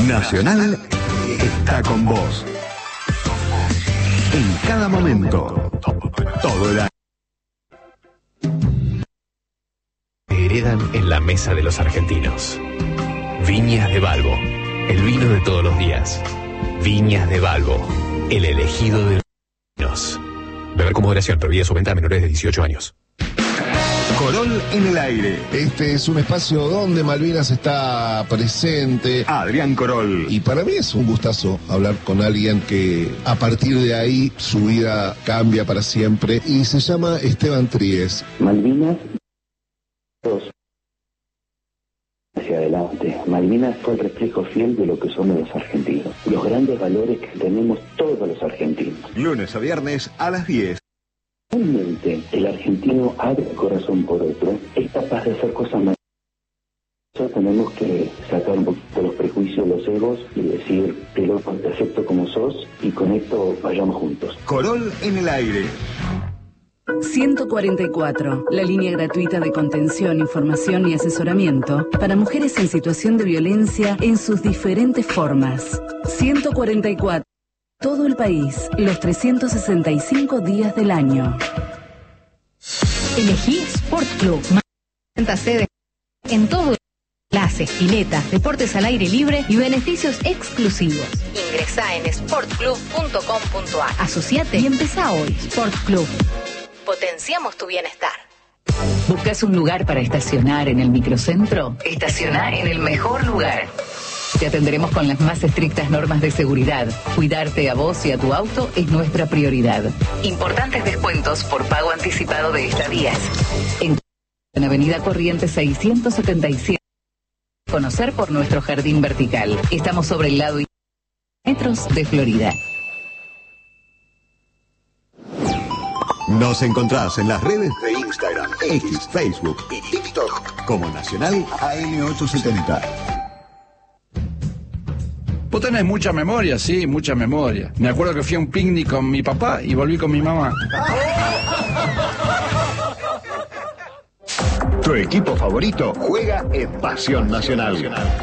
Nacional está con vos. En cada momento. Todo el año. Heredan en la mesa de los argentinos. Viñas de Balbo, el vino de todos los días. Viñas de Balbo, el elegido de los argentinos. Beber con moderación, prohibida su venta a menores de 18 años. Corol en el aire. Este es un espacio donde Malvinas está presente. Adrián Corol. Y para mí es un gustazo hablar con alguien que a partir de ahí su vida cambia para siempre. Y se llama Esteban Tríez. Malvinas hacia adelante. Malvinas fue el reflejo fiel de lo que somos los argentinos. Los grandes valores que tenemos todos los argentinos. Lunes a viernes a las 10. Realmente el argentino abre el corazón por otro, es capaz de hacer cosas más. Nosotros tenemos que sacar un poquito los prejuicios, los egos y decir, te lo acepto como sos y con esto vayamos juntos. Corol en el aire. 144, la línea gratuita de contención, información y asesoramiento para mujeres en situación de violencia en sus diferentes formas. 144. Todo el país, los 365 días del año. Elegí Sport Club. Sede en todo. Clases, piletas, deportes al aire libre y beneficios exclusivos. Ingresá en sportclub.com.ar. Asociate y empezá hoy. Sport Club. Potenciamos tu bienestar. ¿Buscas un lugar para estacionar en el microcentro? Estacioná en el mejor lugar. Te atenderemos con las más estrictas normas de seguridad. Cuidarte a vos y a tu auto es nuestra prioridad. Importantes descuentos por pago anticipado de estadías. En Avenida Corrientes 677. Conocer por nuestro jardín vertical. Estamos sobre el lado metros de Florida. Nos encontrás en las redes de Instagram, X, Facebook y TikTok como Nacional AM870. Vos tenés mucha memoria, sí, mucha memoria. Me acuerdo que fui a un picnic con mi papá y volví con mi mamá. Tu equipo favorito juega en Pasión Nacional.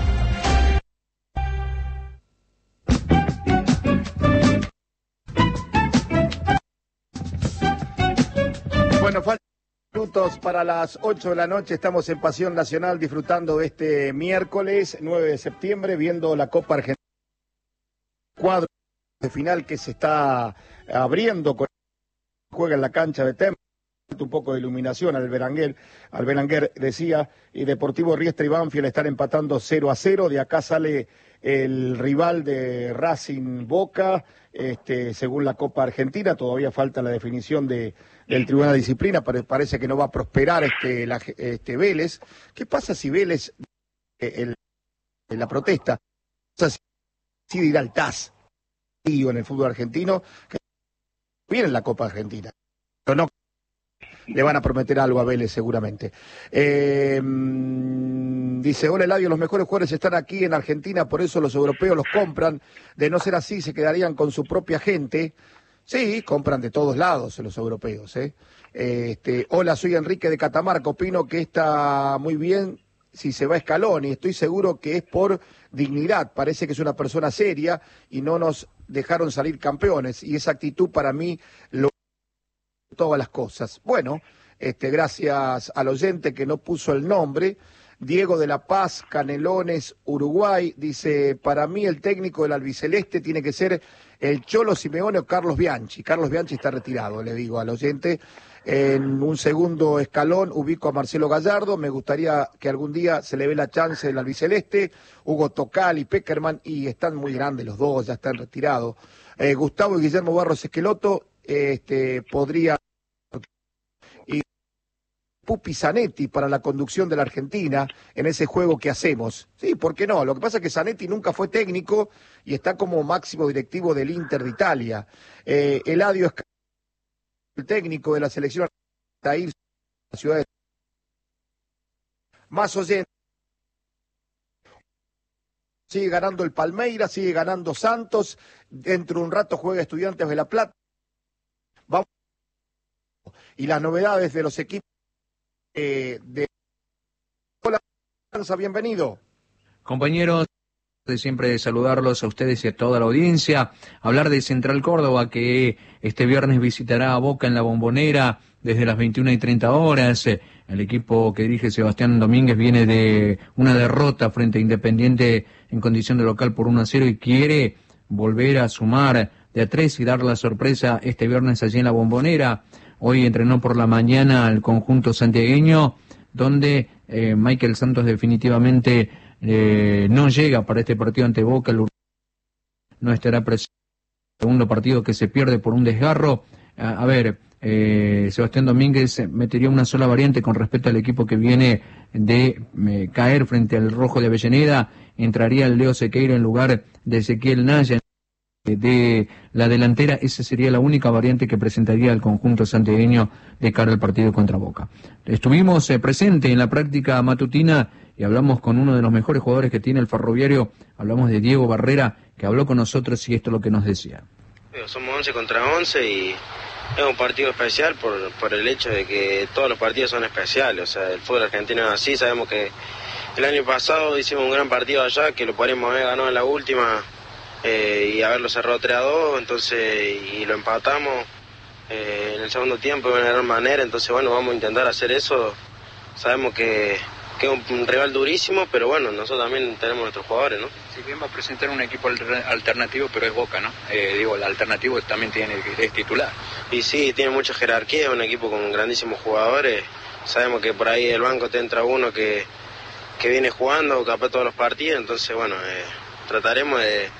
Bueno, faltan minutos para las 8 de la noche. Estamos en Pasión Nacional disfrutando de este miércoles 9 de septiembre, viendo la Copa Argentina. Cuadro de final que se está abriendo, juega en la cancha de Temple, un poco de iluminación al Berenguer decía, y Deportivo Riestra y Banfield están empatando 0-0, de acá sale el rival de Racing Boca, según la Copa Argentina, todavía falta la definición del Tribunal de Disciplina, parece que no va a prosperar Vélez. ¿Qué pasa si Vélez, en la protesta, decide ir al TAS en el fútbol argentino, que viene en la Copa Argentina, pero no le van a prometer algo a Vélez seguramente. Dice, hola Eladio, los mejores jugadores están aquí en Argentina, por eso los europeos los compran, de no ser así se quedarían con su propia gente. Sí, compran de todos lados los europeos. Hola, soy Enrique de Catamarca, opino que está muy bien si se va a Scaloni, estoy seguro que es por dignidad, parece que es una persona seria y no nos dejaron salir campeones, y esa actitud para mí lo todas las cosas. Bueno, gracias al oyente que no puso el nombre, Diego de la Paz, Canelones, Uruguay, dice, para mí el técnico del albiceleste tiene que ser el Cholo Simeone o Carlos Bianchi. Carlos Bianchi está retirado, le digo al oyente. En un segundo escalón ubico a Marcelo Gallardo, me gustaría que algún día se le dé la chance del albiceleste, Hugo Tocal y Peckerman, y están muy grandes los dos, ya están retirados. Gustavo y Guillermo Barros Esqueloto, podría... y Pupi Zanetti para la conducción de la Argentina en ese juego que hacemos. Sí, ¿por qué no? Lo que pasa es que Zanetti nunca fue técnico y está como máximo directivo del Inter de Italia. Eladio es el técnico de la selección de ir a la ciudad de... Más oyente. Sigue ganando el Palmeiras, sigue ganando Santos. Dentro de un rato juega Estudiantes de La Plata. Vamos. Y las novedades de los equipos de... Hola, bienvenido. Compañeros, de siempre saludarlos a ustedes y a toda la audiencia, hablar de Central Córdoba, que este viernes visitará a Boca en la Bombonera desde las 21:30. El equipo que dirige Sebastián Domínguez viene de una derrota frente a Independiente en condición de local por 1-0 y quiere volver a sumar de a 3 y dar la sorpresa este viernes allí en la Bombonera. Hoy entrenó por la mañana al conjunto santiagueño, donde Michael Santos definitivamente no llega para este partido ante Boca. El no estará presente en el segundo partido que se pierde por un desgarro. Sebastián Domínguez metería una sola variante con respecto al equipo que viene de caer frente al Rojo de Avellaneda. Entraría el Leo Sequeira en lugar de Ezequiel Naya de la delantera. Esa sería la única variante que presentaría el conjunto santiagueño de cara al partido contra Boca. Estuvimos presentes en la práctica matutina y hablamos con uno de los mejores jugadores que tiene el Ferroviario. Hablamos de Diego Barrera, que habló con nosotros y esto es lo que nos decía. Somos 11 contra 11 y es un partido especial por el hecho de que todos los partidos son especiales. O sea, el fútbol argentino es así. Sabemos que el año pasado hicimos un gran partido allá, que lo podríamos haber ganado en la última y haberlo cerrado 3-2, entonces, y lo empatamos en el segundo tiempo de una gran manera. Entonces, bueno, vamos a intentar hacer eso. Sabemos que es un rival durísimo, pero bueno, nosotros también tenemos nuestros jugadores, ¿no? Si bien va a presentar un equipo alternativo, pero es Boca, ¿no? El alternativo también es titular. Y sí, tiene mucha jerarquía, es un equipo con grandísimos jugadores. Sabemos que por ahí del banco te entra uno que viene jugando capaz todos los partidos, entonces bueno, trataremos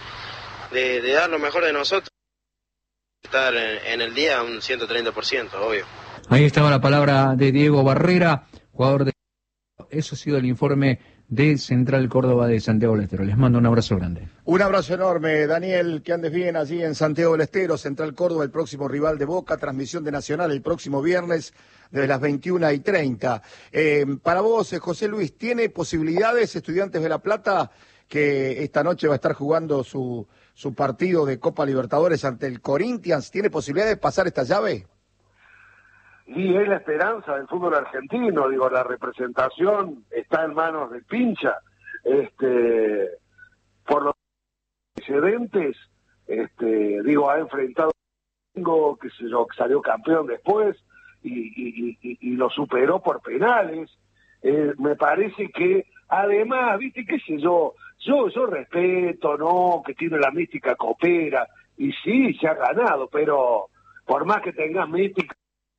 de dar lo mejor de nosotros, estar en el día un 130%, obvio. Ahí estaba la palabra de Diego Barrera, jugador de... Eso ha sido el informe de Central Córdoba de Santiago del Estero. Les mando un abrazo grande. Un abrazo enorme, Daniel, que andes bien allí en Santiago del Estero. Central Córdoba, el próximo rival de Boca, transmisión de Nacional el próximo viernes desde las 21:30. Para vos, José Luis, ¿tiene posibilidades Estudiantes de La Plata, que esta noche va a estar jugando su partido de Copa Libertadores ante el Corinthians? ¿Tiene posibilidades de pasar esta llave? Y es la esperanza del fútbol argentino, digo, la representación está en manos de Pincha, por los antecedentes, ha enfrentado que salió campeón después y lo superó por penales. Me parece que además, viste, qué sé yo respeto, ¿no?, que tiene la mística copera, y sí, se ha ganado, pero por más que tengas mística,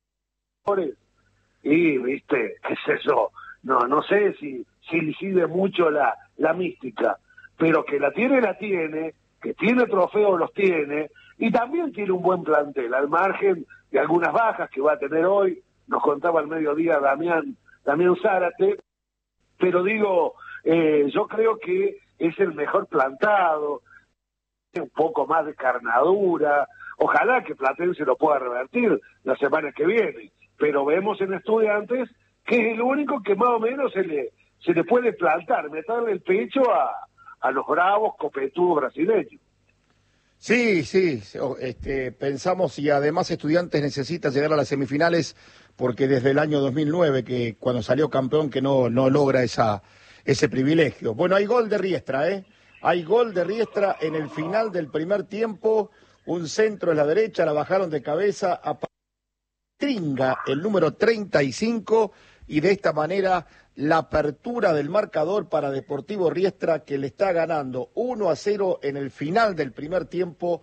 y viste, qué sé yo, no sé si incide mucho la mística, pero que la tiene, que tiene trofeos, los tiene, y también tiene un buen plantel, al margen de algunas bajas que va a tener hoy. Nos contaba al mediodía Damián Zárate, pero digo, yo creo que es el mejor plantado, un poco más de carnadura. Ojalá que Platense lo pueda revertir la semana que viene, pero vemos en Estudiantes que es el único que más o menos se le puede plantar, meterle el pecho a los bravos copetudos brasileños. Sí, pensamos, y además Estudiantes necesita llegar a las semifinales, porque desde el año 2009, que cuando salió campeón, que no logra ese privilegio. Bueno, hay gol de Riestra, hay gol de Riestra en el final del primer tiempo, un centro en la derecha, la bajaron de cabeza a Tringa, el número 35, y de esta manera la apertura del marcador para Deportivo Riestra, que le está ganando 1-0 en el final del primer tiempo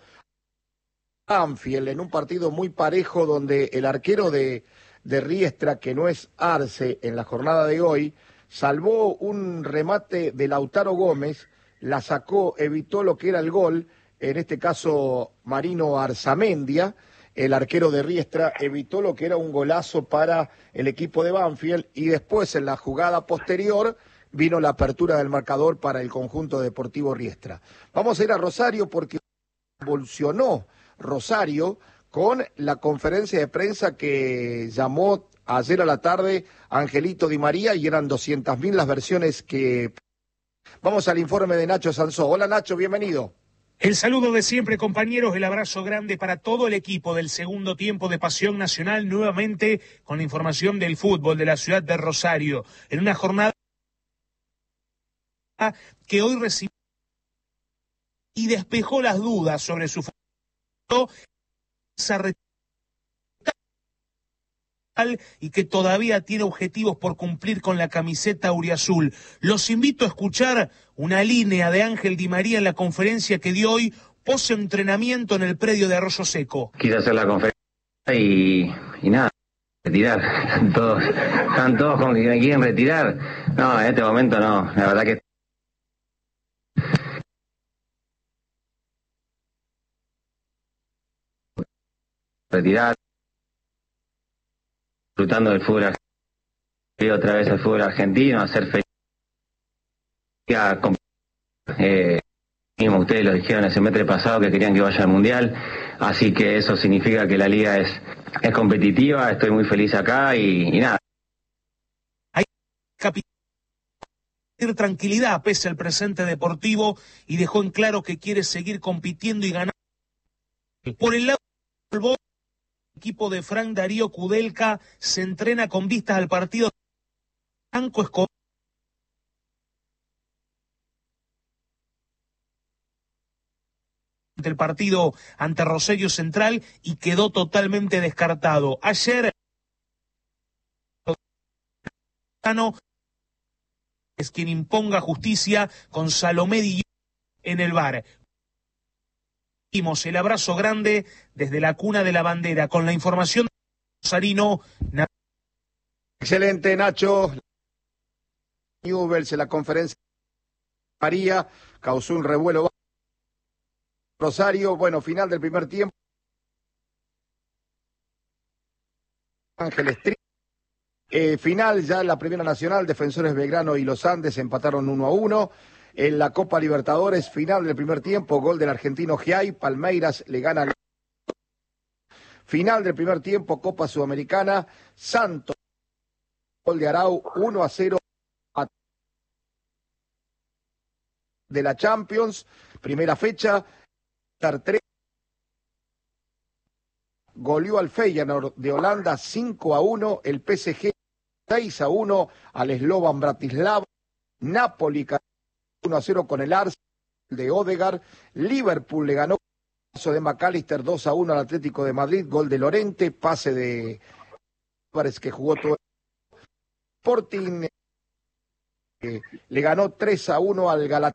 a Banfield, en un partido muy parejo, donde el arquero de Riestra, que no es Arce en la jornada de hoy, salvó un remate de Lautaro Gómez, la sacó, evitó lo que era el gol, en este caso Marino Arzamendia, el arquero de Riestra, evitó lo que era un golazo para el equipo de Banfield, y después en la jugada posterior vino la apertura del marcador para el conjunto deportivo Riestra. Vamos a ir a Rosario, porque evolucionó Rosario con la conferencia de prensa que llamó ayer a la tarde Angelito Di María, y eran 200.000 las versiones que... Vamos al informe de Nacho Sansó. Hola Nacho, bienvenido. El saludo de siempre, compañeros, el abrazo grande para todo el equipo del segundo tiempo de Pasión Nacional, nuevamente con la información del fútbol de la ciudad de Rosario, en una jornada que hoy recibe y despejó las dudas sobre su futuro y que todavía tiene objetivos por cumplir con la camiseta auriazul. Los invito a escuchar una línea de Ángel Di María en la conferencia que dio hoy post entrenamiento en el predio de Arroyo Seco. Quise hacer la conferencia y nada, retirar. Están todos con que me quieren retirar. No, en este momento no, la verdad que retirar, disfrutando del fútbol argentino, otra vez el fútbol argentino, hacer feliz. Mismo ustedes lo dijeron el semestre pasado que querían que vaya al Mundial, así que eso significa que la liga es competitiva, estoy muy feliz acá y nada. Hay tranquilidad pese al presente deportivo y dejó en claro que quiere seguir compitiendo y ganar. Por el lado del equipo de Frank Darío Kudelka se entrena con vistas al partido de Franco Escobar el partido ante Rosario Central y quedó totalmente descartado. Ayer es quien imponga justicia con Salomé Di en el VAR. Dimos el abrazo grande desde la cuna de la bandera con la información de Rosarino. Excelente, Nacho. Newell's en la conferencia María causó un revuelo. Rosario, bueno, final del primer tiempo. Ángeles final ya en la Primera Nacional, Defensores Belgrano y Los Andes empataron 1-1. En la Copa Libertadores, final del primer tiempo, gol del argentino Giai, Palmeiras le gana. Final del primer tiempo, Copa Sudamericana, Santos, gol de Arau, 1-0 de la Champions, primera fecha. 3 goleó al Feyenoord de Holanda 5-1, el PSG 6-1 al Slovan Bratislava, Napoli 1-0 con el Arsenal de Odegaard, Liverpool le ganó de McAllister 2-1 al Atlético de Madrid, gol de Lorente, pase de Álvarez que jugó todo. Sporting le ganó 3-1 al Galatasaray.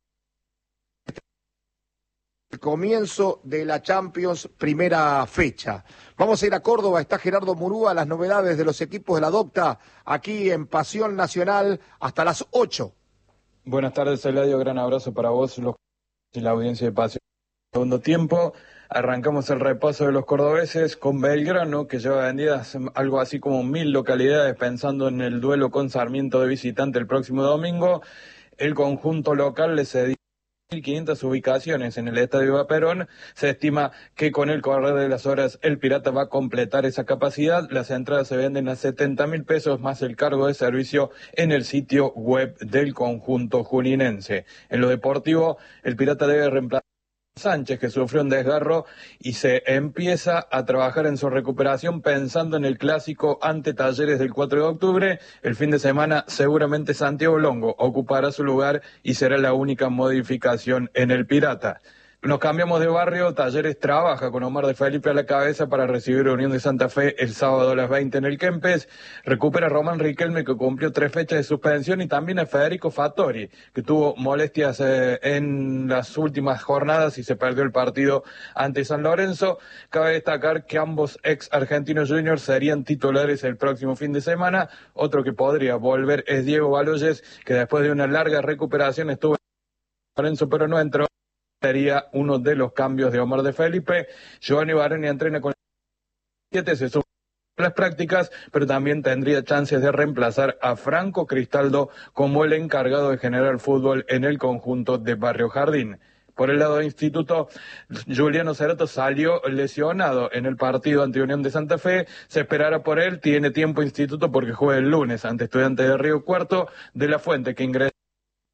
El comienzo de la Champions, primera fecha. Vamos a ir a Córdoba, está Gerardo Murúa, las novedades de los equipos de la Docta, aquí en Pasión Nacional, hasta las 8. Buenas tardes, Eladio, gran abrazo para vos y la audiencia de Pasión. Segundo tiempo, arrancamos el repaso de los cordobeses con Belgrano, que lleva vendidas algo así como 1000 localidades pensando en el duelo con Sarmiento de visitante el próximo domingo. El conjunto local le cedió 1.500 ubicaciones en el Estadio Eva Perón. Se estima que con el correr de las horas el Pirata va a completar esa capacidad. Las entradas se venden a 70.000 pesos más el cargo de servicio en el sitio web del conjunto juninense. En lo deportivo, el Pirata debe reemplazar a Sánchez, que sufrió un desgarro, y se empieza a trabajar en su recuperación pensando en el clásico ante Talleres del 4 de octubre. El fin de semana seguramente Santiago Longo ocupará su lugar y será la única modificación en el Pirata. Nos cambiamos de barrio. Talleres trabaja con Omar de Felipe a la cabeza para recibir a Unión de Santa Fe el sábado a las 20 en el Kempes. Recupera a Román Riquelme, que cumplió 3 fechas de suspensión, y también a Federico Fattori, que tuvo molestias en las últimas jornadas y se perdió el partido ante San Lorenzo. Cabe destacar que ambos ex Argentinos Juniors serían titulares el próximo fin de semana. Otro que podría volver es Diego Baloyes, que después de una larga recuperación estuvo en San Lorenzo pero no entró. Sería uno de los cambios de Omar de Felipe. Giovanni Baroni entrena con 7, se suma a las prácticas, pero también tendría chances de reemplazar a Franco Cristaldo como el encargado de generar fútbol en el conjunto de Barrio Jardín. Por el lado de Instituto, Juliano Cerato salió lesionado en el partido ante Unión de Santa Fe. Se esperará por él, tiene tiempo Instituto porque juega el lunes ante Estudiantes de Río Cuarto. De la Fuente, que ingresa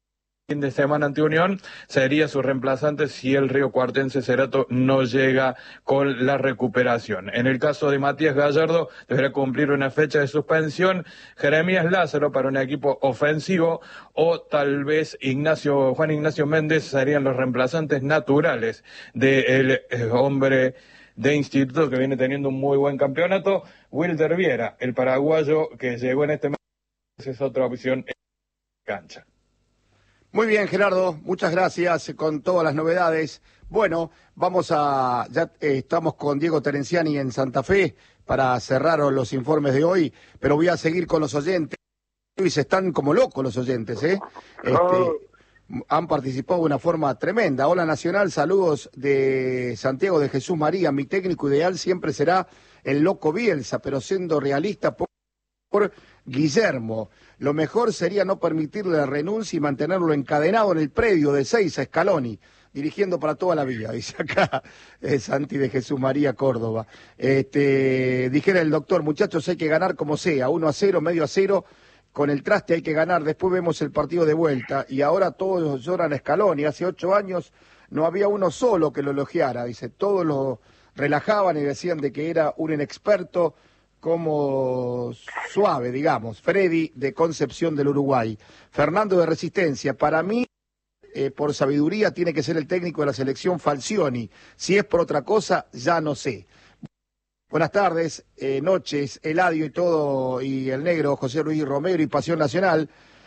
fin de semana ante Unión, sería su reemplazante si el riocuartense Cerato no llega con la recuperación. En el caso de Matías Gallardo, deberá cumplir una fecha de suspensión, Jeremías Lázaro para un equipo ofensivo, o tal vez Juan Ignacio Méndez serían los reemplazantes naturales del hombre de Instituto que viene teniendo un muy buen campeonato. Wilder Viera, el paraguayo que llegó en este mes, es otra opción en cancha. Muy bien, Gerardo, muchas gracias con todas las novedades. Bueno, estamos con Diego Terenciani en Santa Fe para cerrar los informes de hoy, pero voy a seguir con los oyentes. Y se están como locos los oyentes, ¿eh? Han participado de una forma tremenda. Hola Nacional, saludos de Santiago de Jesús María. Mi técnico ideal siempre será el Loco Bielsa, pero siendo realista por Guillermo. Lo mejor sería no permitirle la renuncia y mantenerlo encadenado en el predio de Seiza, Scaloni, dirigiendo para toda la vida, dice acá Santi de Jesús María, Córdoba. Dijera el doctor, muchachos, hay que ganar como sea, 1-0, medio a 0, con el traste hay que ganar, después vemos el partido de vuelta, y ahora todos lloran a Scaloni. Hace 8 años no había uno solo que lo elogiara, dice, todos lo relajaban y decían de que era un inexperto, como suave, digamos. Freddy de Concepción del Uruguay. Fernando de Resistencia, para mí, por sabiduría, tiene que ser el técnico de la selección Falcioni. Si es por otra cosa, ya no sé. Buenas tardes, noches, Eladio y todo, y el negro José Luis Romero y Pasión Nacional.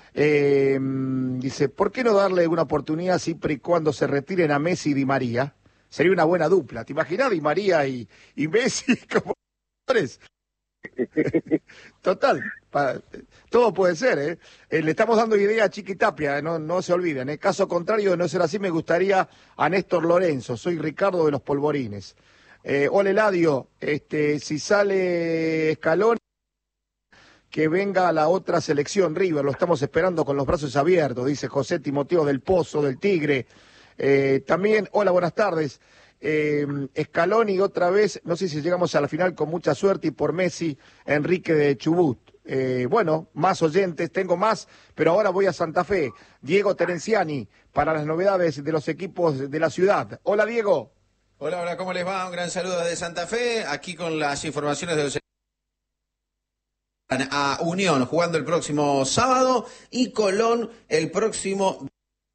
Dice, ¿por qué no darle una oportunidad siempre y cuando se retiren a Messi y Di María? Sería una buena dupla. ¿Te imaginas Di María y Messi como jugadores? Total, todo puede ser, ¿eh? Le estamos dando idea a Chiqui Tapia, no se olviden. En caso contrario de no ser así, me gustaría a Néstor Lorenzo. Soy Ricardo de los Polvorines. Hola Eladio, si sale Scaloni, que venga a la otra selección, River, lo estamos esperando con los brazos abiertos, dice José Timoteo del Pozo, del Tigre. También, hola, buenas tardes. Scaloni otra vez, no sé si llegamos a la final con mucha suerte, y por Messi, Enrique de Chubut. Bueno, más oyentes, tengo más, pero ahora voy a Santa Fe. Diego Terenciani, para las novedades de los equipos de la ciudad. Hola Diego. Hola, ¿cómo les va? Un gran saludo desde Santa Fe, aquí con las informaciones de los a Unión jugando el próximo sábado y Colón el próximo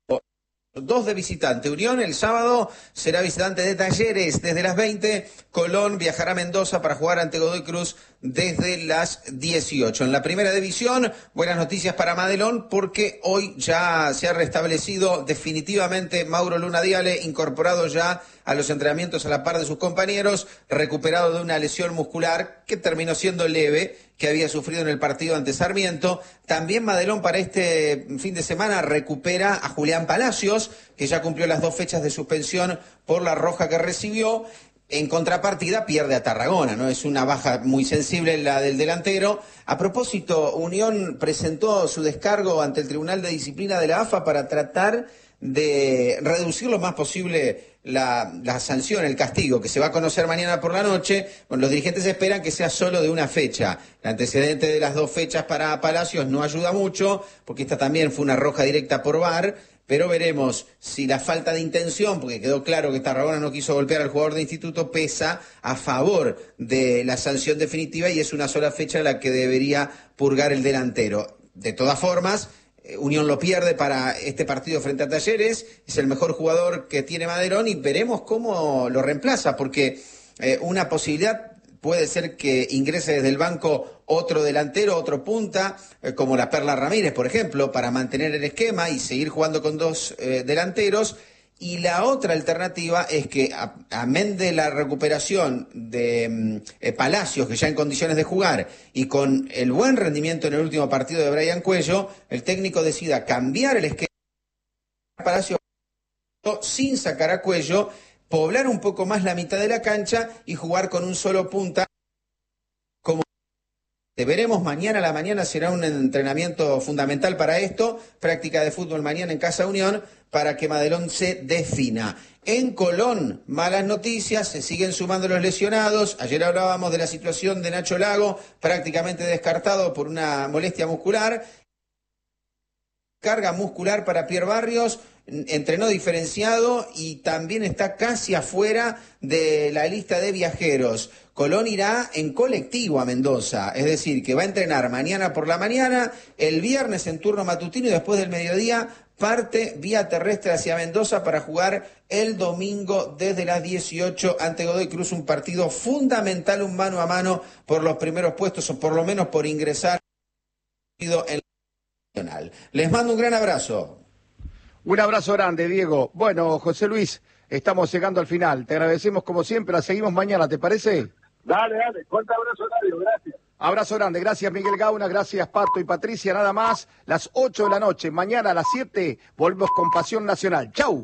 2 de visitante. Unión el sábado será visitante de Talleres desde las 20. Colón viajará a Mendoza para jugar ante Godoy Cruz desde las 18. En la primera división, buenas noticias para Madelón porque hoy ya se ha restablecido definitivamente Mauro Luna Diale, incorporado ya a los entrenamientos a la par de sus compañeros, recuperado de una lesión muscular que terminó siendo leve, que había sufrido en el partido ante Sarmiento. También Madelón para este fin de semana recupera a Julián Palacios, que ya cumplió las 2 fechas de suspensión por la roja que recibió. En contrapartida pierde a Tarragona, ¿no? Es una baja muy sensible la del delantero. A propósito, Unión presentó su descargo ante el Tribunal de Disciplina de la AFA para tratar de reducir lo más posible la sanción, el castigo, que se va a conocer mañana por la noche. Bueno, los dirigentes esperan que sea solo de una fecha. El antecedente de las 2 fechas para Palacios no ayuda mucho, porque esta también fue una roja directa por VAR, pero veremos si la falta de intención, porque quedó claro que Tarragona no quiso golpear al jugador de Instituto, pesa a favor de la sanción definitiva y es una sola fecha la que debería purgar el delantero. De todas formas, Unión lo pierde para este partido frente a Talleres, es el mejor jugador que tiene Madelón y veremos cómo lo reemplaza, porque una posibilidad puede ser que ingrese desde el banco otro delantero, otro punta, como la Perla Ramírez, por ejemplo, para mantener el esquema y seguir jugando con 2 delanteros. Y la otra alternativa es que, amén de la recuperación de Palacios, que ya en condiciones de jugar, y con el buen rendimiento en el último partido de Brian Cuello, el técnico decida cambiar el esquema de Palacios sin sacar a Cuello, poblar un poco más la mitad de la cancha y jugar con un solo punta. Como veremos mañana a la mañana, será un entrenamiento fundamental para esto, práctica de fútbol mañana en Casa Unión, para que Madelón se defina. En Colón, malas noticias, se siguen sumando los lesionados. Ayer hablábamos de la situación de Nacho Lago, prácticamente descartado por una molestia muscular. carga muscular para Pierre Barrios, entrenó diferenciado y también está casi afuera de la lista de viajeros. Colón irá en colectivo a Mendoza, es decir, que va a entrenar mañana por la mañana, el viernes en turno matutino y después del mediodía parte vía terrestre hacia Mendoza para jugar el domingo desde las 18 ante Godoy Cruz, un partido fundamental, un mano a mano por los primeros puestos o por lo menos por ingresar en la nacional. Les mando un gran abrazo. Un abrazo grande, Diego. Bueno, José Luis, estamos llegando al final. Te agradecemos como siempre, la seguimos mañana, ¿te parece? Dale, fuerte abrazo, Dario, gracias. Abrazo grande, gracias Miguel Gauna, gracias Pato y Patricia, nada más, las 8 de la noche, mañana a las 7, volvemos con Pasión Nacional. ¡Chau!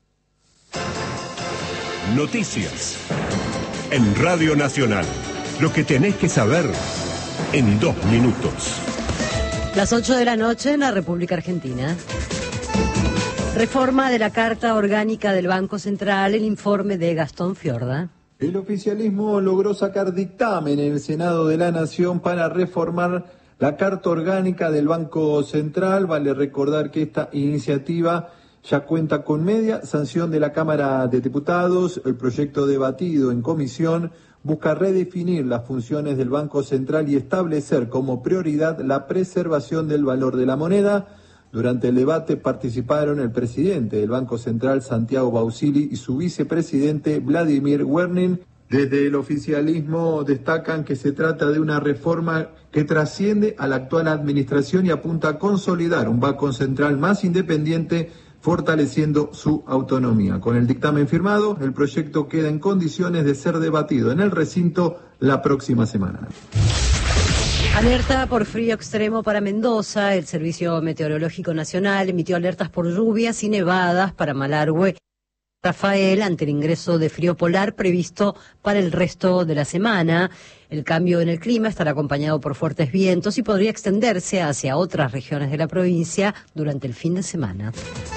Noticias en Radio Nacional, lo que tenés que saber en 2 minutos. Las 8 de la noche en la República Argentina. Reforma de la Carta Orgánica del Banco Central, el informe de Gastón Fiorda. El oficialismo logró sacar dictamen en el Senado de la Nación para reformar la Carta Orgánica del Banco Central. Vale recordar que esta iniciativa ya cuenta con media sanción de la Cámara de Diputados. El proyecto debatido en comisión busca redefinir las funciones del Banco Central y establecer como prioridad la preservación del valor de la moneda. Durante el debate participaron el presidente del Banco Central, Santiago Bausili, y su vicepresidente, Vladimir Wernin. Desde el oficialismo destacan que se trata de una reforma que trasciende a la actual administración y apunta a consolidar un Banco Central más independiente, fortaleciendo su autonomía. Con el dictamen firmado, el proyecto queda en condiciones de ser debatido en el recinto la próxima semana. Alerta por frío extremo para Mendoza. El Servicio Meteorológico Nacional emitió alertas por lluvias y nevadas para Malargüe, Rafael, ante el ingreso de frío polar previsto para el resto de la semana. El cambio en el clima estará acompañado por fuertes vientos y podría extenderse hacia otras regiones de la provincia durante el fin de semana.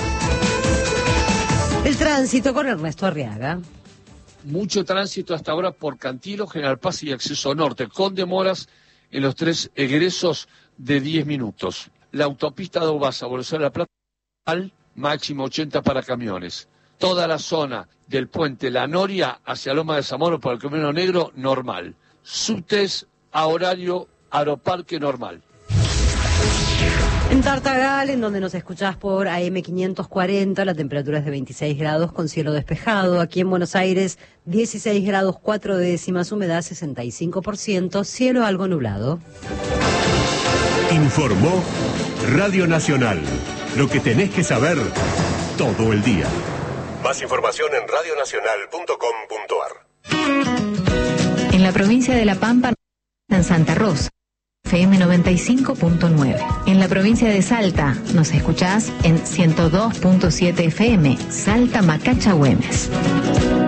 El tránsito con Ernesto Arriaga. Mucho tránsito hasta ahora por Cantilo, General Paz y Acceso Norte, con demoras en los 3 egresos de 10 minutos. La autopista de Ubasa, Buenos Aires, La Plata, al máximo 80 para camiones. Toda la zona del puente La Noria hacia Loma de Zamora por el Camino Negro, normal. Subtes a horario Aeroparque, normal. En Tartagal, en donde nos escuchás por AM540, la temperatura es de 26 grados con cielo despejado. Aquí en Buenos Aires, 16 grados 4 décimas, humedad 65%, cielo algo nublado. Informó Radio Nacional, lo que tenés que saber todo el día. Más información en radionacional.com.ar. En la provincia de La Pampa, en Santa Rosa, FM 95.9. En la provincia de Salta, nos escuchás en 102.7 FM, Salta Macacha Güemes.